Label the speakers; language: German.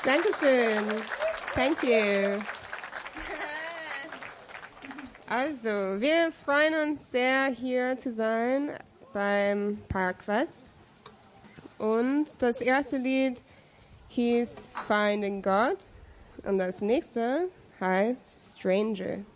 Speaker 1: Dankeschön. Thank you. Also, wir freuen uns sehr, hier zu sein beim Parkfest. Und das erste Lied hieß Finding God und das nächste heißt Stranger.